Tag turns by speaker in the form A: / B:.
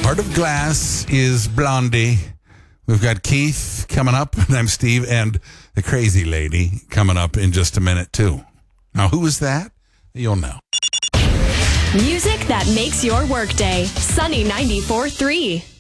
A: Heart of Glass is Blondie. We've got Keith coming up, and I'm Steve, and the crazy lady coming up in just a minute, too. Now, who is that? You'll know.
B: Music that makes your workday. Sunny 94.3.